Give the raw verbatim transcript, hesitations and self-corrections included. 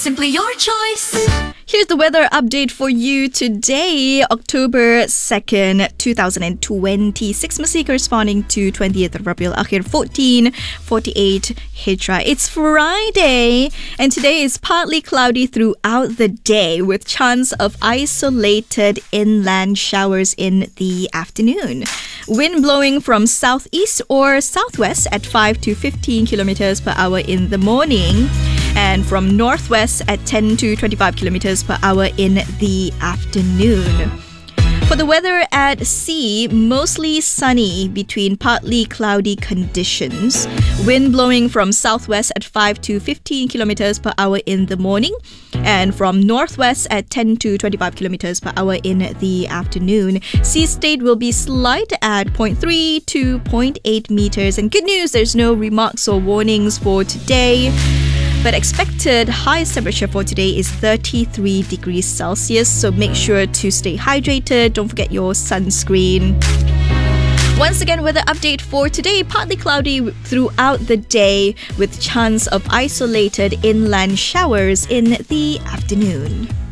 Simply your choice. Here's the weather update for you today, October second, twenty twenty-six, Masih corresponding to twentieth of Rabiul Akhir fourteen forty-eight Hijrah. It's Friday, and today is partly cloudy throughout the day with chance of isolated inland showers in the afternoon. Wind blowing from southeast or southwest at five to fifteen kilometers per hour in the morning, and from northwest at ten to twenty-five kilometers per hour in the afternoon. For the weather at sea, mostly sunny between partly cloudy conditions. Wind blowing from southwest at five to fifteen kilometers per hour in the morning, and from northwest at ten to twenty-five kilometers per hour in the afternoon. Sea state will be slight at zero point three to zero point eight meters. And good news, there's no remarks or warnings for today. But expected highest temperature for today is thirty-three degrees Celsius, so make sure to stay hydrated. Don't forget your sunscreen. Once again, weather update for today, partly cloudy throughout the day with chance of isolated inland showers in the afternoon.